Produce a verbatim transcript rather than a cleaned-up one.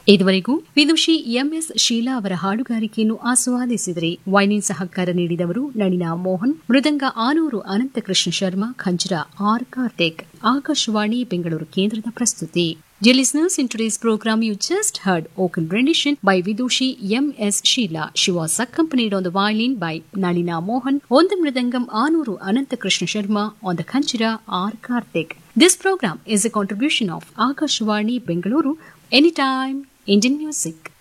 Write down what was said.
ಇದುವರೆಗೂ ವಿದುಷಿ ಎಂಎಸ್ ಶೀಲಾ ಅವರ ಹಾಡುಗಾರಿಕೆಯನ್ನು ಆಸ್ವಾದಿಸಿದರೆ. ವೈಲಿನ್ ಸಹಕಾರ ನೀಡಿದವರು ನಳಿನಾ ಮೋಹನ್, ಮೃದಂಗ ಆನೂರು ಅನಂತಕೃಷ್ಣ ಶರ್ಮಾ, ಖಂಜರ ಆರ್ ಕಾರ್ತಿಕ್. ಆಕಾಶವಾಣಿ ಬೆಂಗಳೂರು ಕೇಂದ್ರದ ಪ್ರಸ್ತುತಿ. Dear listeners, in today's program you just heard vocal rendition by Vidushi M S Sheela. She was accompanied on the violin by Nalina Mohan, on the mridangam Anuru Anantakrishna Sharma, on the khanchira R Karthik. This program is a contribution of Akashvani Bengaluru, Anytime Indian Music.